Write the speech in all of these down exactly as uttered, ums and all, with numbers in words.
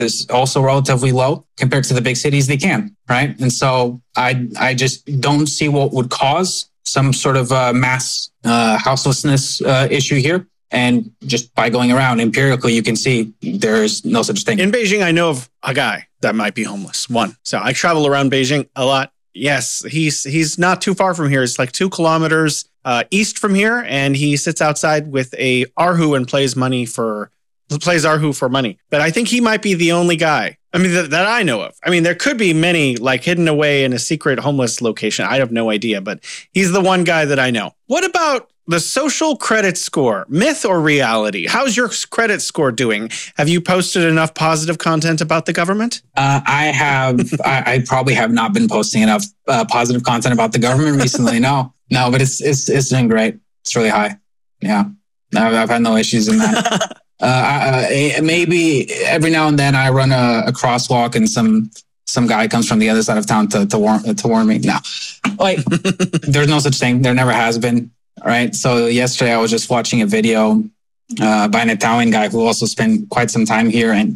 is also relatively low compared to the big cities, they can, right? And so I I just don't see what would cause some sort of uh, mass uh, houselessness uh, issue here. And just by going around empirically, you can see there's no such thing. In Beijing, I know of a guy that might be homeless. One. So I travel around Beijing a lot. Yes, he's he's not too far from here. It's like two kilometers uh, east from here, and he sits outside with a Erhu and plays money for plays Erhu for money. But I think he might be the only guy. I mean, that, that I know of. I mean, there could be many like hidden away in a secret homeless location. I have no idea, but he's the one guy that I know. What about the social credit score? Myth or reality? How's your credit score doing? Have you posted enough positive content about the government? Uh, I have. I, I probably have not been posting enough uh, positive content about the government recently. No, no, but it's it's it's doing great. It's really high. Yeah, I've, I've had no issues in that. uh, I, uh, maybe every now and then I run a, a crosswalk and some some guy comes from the other side of town to to warn to warn me. No, like there's no such thing. There never has been. All right. So yesterday I was just watching a video uh, by an Italian guy who also spent quite some time here, and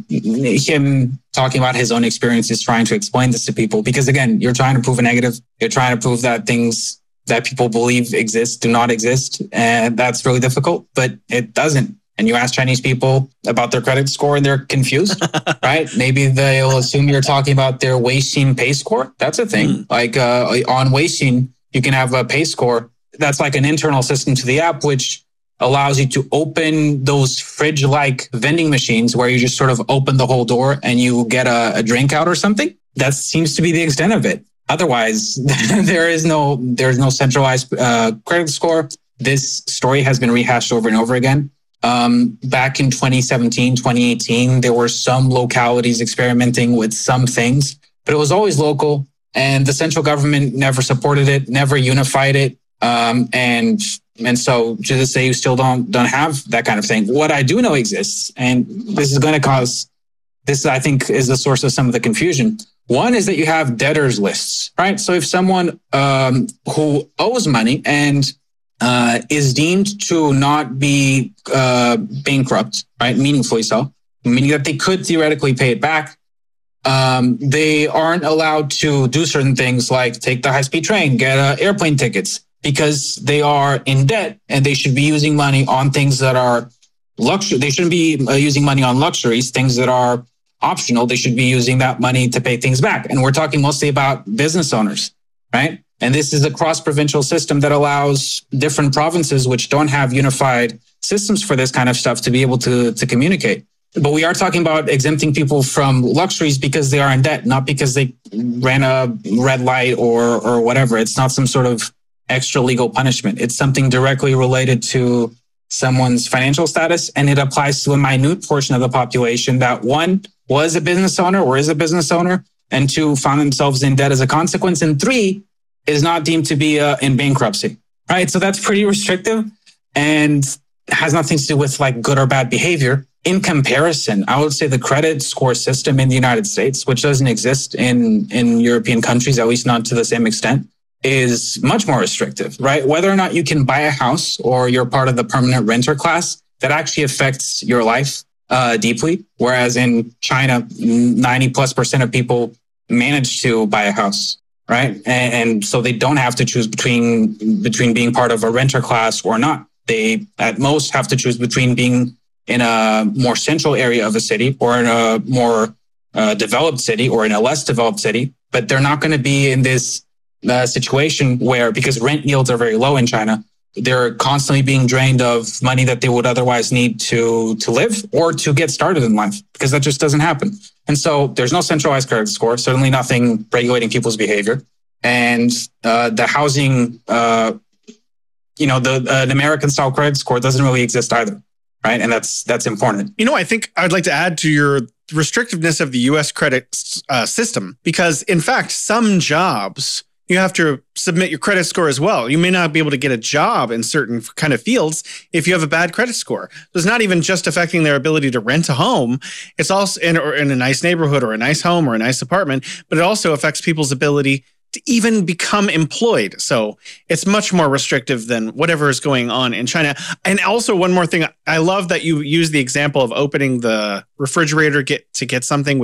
him talking about his own experiences trying to explain this to people. Because again, you're trying to prove a negative. You're trying to prove that things that people believe exist do not exist. And that's really difficult, but it doesn't. And you ask Chinese people about their credit score and they're confused, right? Maybe they'll assume you're talking about their Weixin pay score. That's a thing. Mm. Like uh, on Weixin, you can have a pay score. That's like an internal system to the app, which allows you to open those fridge-like vending machines where you just sort of open the whole door and you get a, a drink out or something. That seems to be the extent of it. Otherwise, there is no there's no centralized uh, credit score. This story has been rehashed over and over again. Um, back in twenty seventeen, twenty eighteen, there were some localities experimenting with some things, but it was always local, and the central government never supported it, never unified it. Um, and, and so to this day, you still don't, don't have that kind of thing. What I do know exists, and this is going to cause, this I think is the source of some of the confusion. One is that you have debtors lists, right? So if someone, um, who owes money and, uh, is deemed to not be, uh, bankrupt, right? Meaningfully so, meaning that they could theoretically pay it back. Um, they aren't allowed to do certain things like take the high-speed train, get uh, airplane tickets, because they are in debt and they should be using money on things that are luxury. They shouldn't be uh, using money on luxuries, things that are optional. They should be using that money to pay things back. And we're talking mostly about business owners, right? And this is a cross-provincial system that allows different provinces which don't have unified systems for this kind of stuff to be able to, to communicate. But we are talking about exempting people from luxuries because they are in debt, not because they ran a red light or or whatever. It's not some sort of extra legal punishment. It's something directly related to someone's financial status, and it applies to a minute portion of the population that, one, was a business owner or is a business owner, and two, found themselves in debt as a consequence, and three, is not deemed to be uh, in bankruptcy, right? So that's pretty restrictive and has nothing to do with like good or bad behavior. In comparison, I would say the credit score system in the United States, which doesn't exist in, in European countries, at least not to the same extent, is much more restrictive, right? Whether or not you can buy a house or you're part of the permanent renter class, that actually affects your life uh, deeply. Whereas in China, ninety plus percent of people manage to buy a house, right? And, and so they don't have to choose between, between being part of a renter class or not. They at most have to choose between being in a more central area of a city or in a more uh, developed city or in a less developed city, but they're not going to be in this uh, situation where, because rent yields are very low in China, they're constantly being drained of money that they would otherwise need to, to live or to get started in life, because that just doesn't happen. And so there's no centralized credit score, certainly nothing regulating people's behavior. And uh, the housing, uh, you know, the, uh, the American style credit score doesn't really exist either. Right. And that's that's important. You know, I think I'd like to add to your restrictiveness of the U S credit uh, system, because, in fact, some jobs you have to submit your credit score as well. You may not be able to get a job in certain kind of fields if you have a bad credit score. So it's not even just affecting their ability to rent a home. It's also in, or in a nice neighborhood or a nice home or a nice apartment, but it also affects people's ability to even become employed. So it's much more restrictive than whatever is going on in China. And also, one more thing, I love that you use the example of opening the refrigerator get to get something